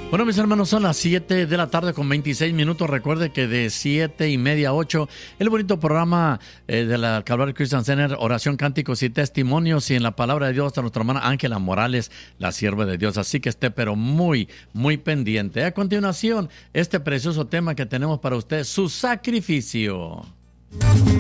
Bueno, mis hermanos, son las 7 de la tarde con 26 minutos. Recuerde que de 7:30 a 8, el bonito programa de la Calvary Christian Center, oración, cánticos y testimonios, y en la palabra de Dios a nuestra hermana Ángela Morales, la sierva de Dios. Así que esté pero muy, muy pendiente. A continuación, este precioso tema que tenemos para usted, su sacrificio.